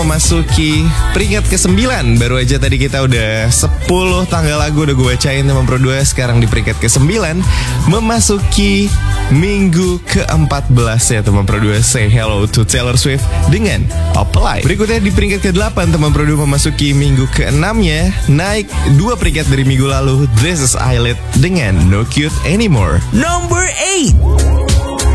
memasuki peringkat ke-9. Baru aja tadi kita udah 10 tanggal lagu udah gue bacain teman Pro 2. Sekarang di peringkat ke-9 memasuki minggu ke-14 ya teman Pro 2. Say hello to Taylor Swift dengan Apply. Berikutnya di peringkat ke-8 teman Pro 2 memasuki minggu ke-6-nya, naik 2 peringkat dari minggu lalu. This is Eyelid dengan No Cute Anymore. Number 8.